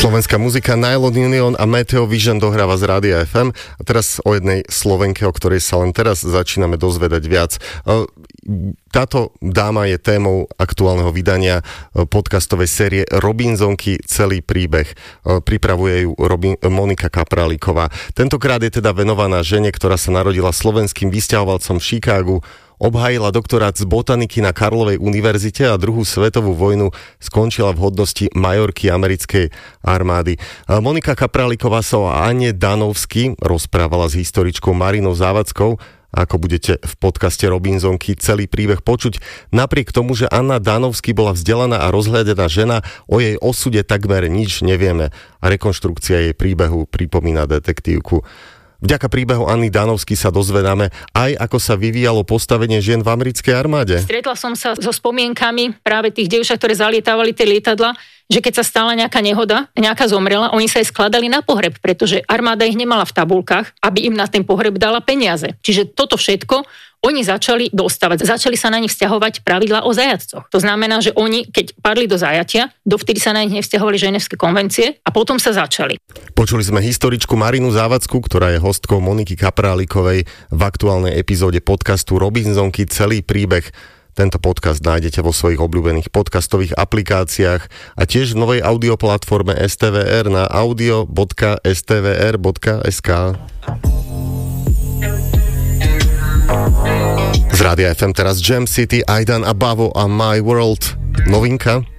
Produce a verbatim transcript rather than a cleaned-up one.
Slovenská muzika, Nylon Union a Meteo Vision dohráva z Rádia ef em. A teraz o jednej Slovenke, o ktorej sa len teraz začíname dozvedať viac. Táto dáma je témou aktuálneho vydania podcastovej série Robinsonky celý príbeh. Pripravuje ju Robin, Monika Kapralíková. Tentokrát je teda venovaná žene, ktorá sa narodila slovenským vysťahovalcom v Chicagu, obhájila doktorát z botaniky na Karlovej univerzite a druhú svetovú vojnu skončila v hodnosti majorky americkej armády. Monika Kapralíková sa o Anne Danovsky rozprávala s historičkou Marinou Závadzkou, ako budete v podcaste Robinsonky celý príbeh počuť. Napriek tomu, že Anna Danovsky bola vzdelaná a rozhľadená žena, o jej osude takmer nič nevieme a rekonštrukcia jej príbehu pripomína detektívku. Vďaka príbehu Anny Danovsky sa dozvedáme aj, ako sa vyvíjalo postavenie žien v americkej armáde. Stretla som sa so spomienkami práve tých dievčat, ktoré zalietávali tie lietadla, že keď sa stala nejaká nehoda, nejaká zomrela, oni sa aj skladali na pohreb, pretože armáda ich nemala v tabuľkách, aby im na ten pohreb dala peniaze. Čiže toto všetko oni začali dostávať. Začali sa na nich vzťahovať pravidlá o zajatcoch. To znamená, že oni, keď padli do zajatia, dovtedy sa na nich nevzťahovali ženevské konvencie a potom sa začali. Počuli sme historičku Marinu Závadzku, ktorá je hostkou Moniky Kapralíkovej v aktuálnej epizóde podcastu Robinsonky celý príbeh. Tento podcast nájdete vo svojich obľúbených podcastových aplikáciách a tiež v novej audioplatforme es té vé er na audio bodka es té vé er bodka es ká. Z Rádia ef em teraz Jam City, Aidan a Bavo a My World. Novinka.